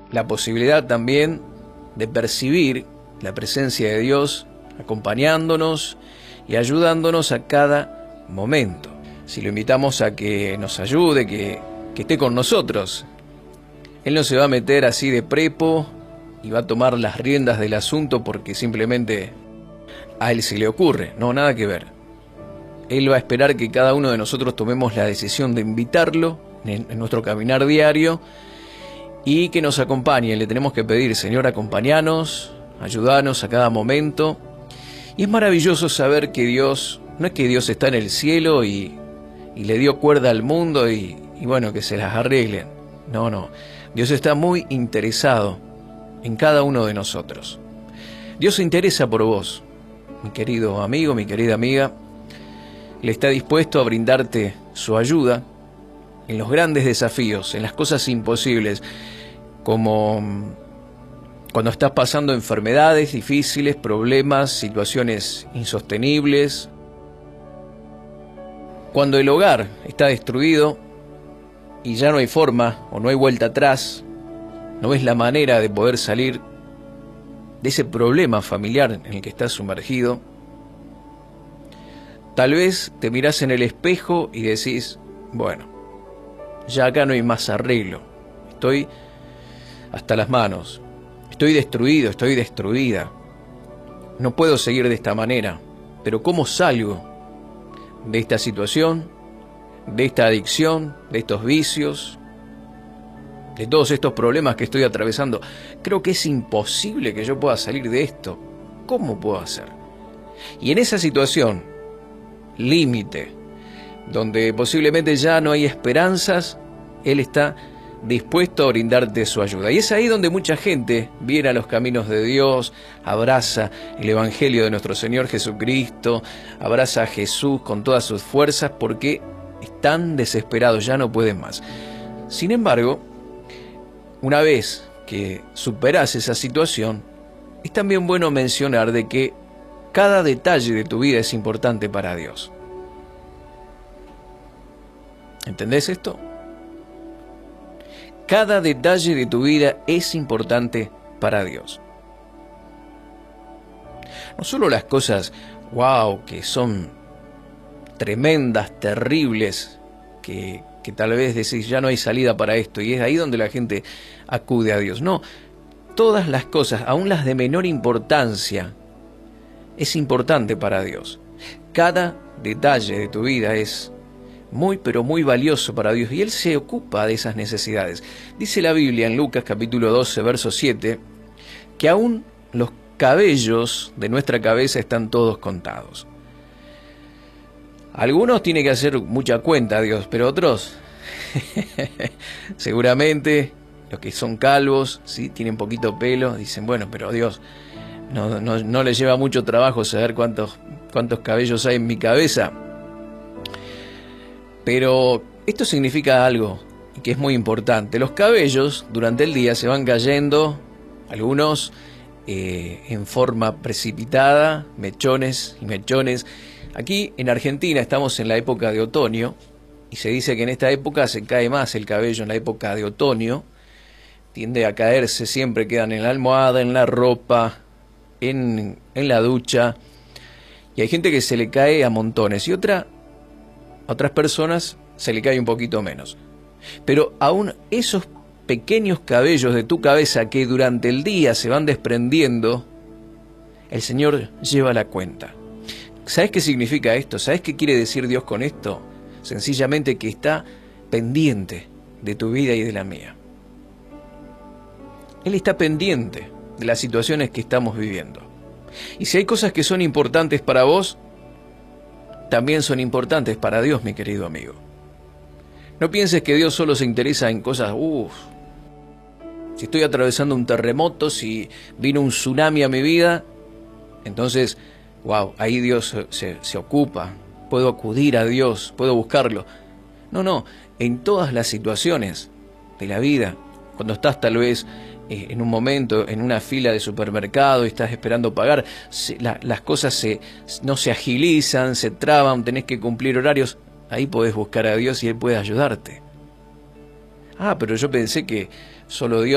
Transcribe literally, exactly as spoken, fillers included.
la posibilidad también de percibir la presencia de Dios acompañándonos y ayudándonos a cada momento. Si lo invitamos a que nos ayude, que, que esté con nosotros, Él no se va a meter así de prepo y va a tomar las riendas del asunto porque simplemente a Él se le ocurre. No, nada que ver. Él va a esperar que cada uno de nosotros tomemos la decisión de invitarlo en, en nuestro caminar diario y que nos acompañe. Le tenemos que pedir: Señor, acompáñanos, ayúdanos a cada momento. Y es maravilloso saber que Dios, no es que Dios está en el cielo y, y le dio cuerda al mundo y, y bueno, que se las arreglen. No, no. Dios está muy interesado en cada uno de nosotros. Dios se interesa por vos, mi querido amigo, mi querida amiga. Él está dispuesto a brindarte su ayuda en los grandes desafíos, en las cosas imposibles, como cuando estás pasando enfermedades difíciles, problemas, situaciones insostenibles, cuando el hogar está destruido y ya no hay forma o no hay vuelta atrás, no ves la manera de poder salir de ese problema familiar en el que estás sumergido. Tal vez te mirás en el espejo y decís: bueno, ya acá no hay más arreglo, estoy hasta las manos, estoy destruido, estoy destruida, no puedo seguir de esta manera, pero ¿cómo salgo de esta situación, de esta adicción, de estos vicios, de todos estos problemas que estoy atravesando? Creo que es imposible que yo pueda salir de esto. ¿Cómo puedo hacer? Y en esa situación límite, donde posiblemente ya no hay esperanzas, Él está dispuesto a brindarte su ayuda. Y es ahí donde mucha gente viene a los caminos de Dios, abraza el Evangelio de nuestro Señor Jesucristo, abraza a Jesús con todas sus fuerzas, porque están desesperados, ya no pueden más. Sin embargo, una vez que superas esa situación, es también bueno mencionar de que cada detalle de tu vida es importante para Dios. ¿Entendés esto? Cada detalle de tu vida es importante para Dios. No solo las cosas, wow, que son tremendas, terribles, que, que tal vez decís, ya no hay salida para esto, y es ahí donde la gente acude a Dios. No, todas las cosas, aun las de menor importancia, es importante para Dios. Cada detalle de tu vida es muy, pero muy valioso para Dios, y Él se ocupa de esas necesidades. Dice la Biblia en Lucas capítulo doce, verso siete, que aún los cabellos de nuestra cabeza están todos contados. Algunos tienen que hacer mucha cuenta a Dios, pero otros, seguramente, los que son calvos, ¿sí?, tienen poquito pelo, dicen, bueno, pero Dios, no, no, no les lleva mucho trabajo saber cuántos, cuántos cabellos hay en mi cabeza. Pero esto significa algo que es muy importante. Los cabellos durante el día se van cayendo, algunos eh, en forma precipitada, mechones y mechones. Aquí en Argentina estamos en la época de otoño y se dice que en esta época se cae más el cabello, en la época de otoño. Tiende a caerse, siempre quedan en la almohada, en la ropa, en, en la ducha. Y hay gente que se le cae a montones y otra, a otras personas se le cae un poquito menos. Pero aún esos pequeños cabellos de tu cabeza que durante el día se van desprendiendo, el Señor lleva la cuenta. ¿Sabes qué significa esto? ¿Sabes qué quiere decir Dios con esto? Sencillamente que está pendiente de tu vida y de la mía. Él está pendiente de las situaciones que estamos viviendo. Y si hay cosas que son importantes para vos, también son importantes para Dios, mi querido amigo. No pienses que Dios solo se interesa en cosas, uff, si estoy atravesando un terremoto, si vino un tsunami a mi vida, entonces, wow, ahí Dios se, se ocupa, puedo acudir a Dios, puedo buscarlo. No, no, en todas las situaciones de la vida, cuando estás tal vez eh, en un momento en una fila de supermercado y estás esperando pagar, se, la, las cosas se, no se agilizan, se traban, tenés que cumplir horarios, ahí podés buscar a Dios y Él puede ayudarte. Ah, pero yo pensé que solo Dios